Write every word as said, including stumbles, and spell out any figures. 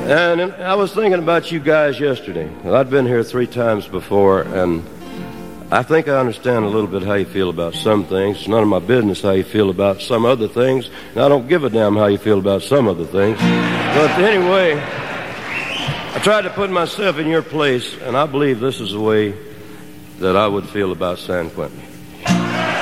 And I was thinking about you guys yesterday. I'd been here three times before, and I think I understand a little bit how you feel about some things. It's none of my business how you feel about some other things, and I don't give a damn how you feel about some other things. But anyway, I tried to put myself in your place, and I believe this is the way that I would feel about San Quentin.